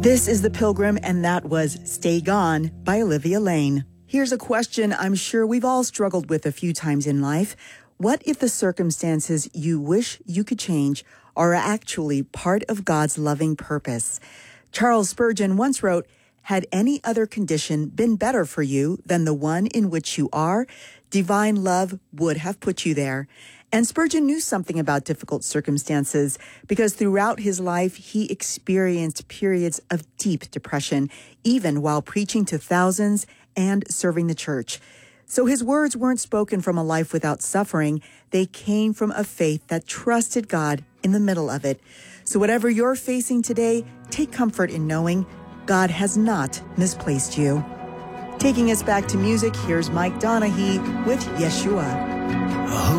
This is The Pilgrim, and that was Stay Gone by Olivia Lane. Here's a question I'm sure we've all struggled with a few times in life. What if the circumstances you wish you could change are actually part of God's loving purpose? Charles Spurgeon once wrote, "Had any other condition been better for you than the one in which you are, divine love would have put you there." And Spurgeon knew something about difficult circumstances because throughout his life, he experienced periods of deep depression, even while preaching to thousands and serving the church. So his words weren't spoken from a life without suffering. They came from a faith that trusted God in the middle of it. So whatever you're facing today, take comfort in knowing God has not misplaced you. Taking us back to music, here's Mike Donaghy with Yeshua.